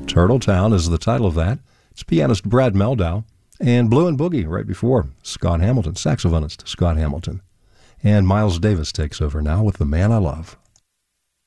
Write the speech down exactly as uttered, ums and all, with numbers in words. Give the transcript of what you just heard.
Turtle Town is the title of that. It's pianist Brad Mehldau. And Blue and Boogie right before, Scott Hamilton, saxophonist Scott Hamilton. And Miles Davis takes over now with The Man I Love.